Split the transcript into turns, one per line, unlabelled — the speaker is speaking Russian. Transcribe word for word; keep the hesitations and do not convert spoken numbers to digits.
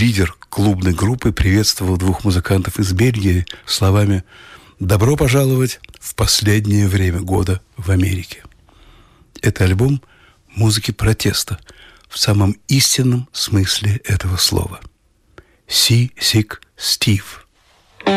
лидер клубной группы приветствовал двух музыкантов из Бельгии словами «Добро пожаловать в последнее время года в Америке». Это альбом музыки протеста в самом истинном смысле этого слова. Sea Sick Steve.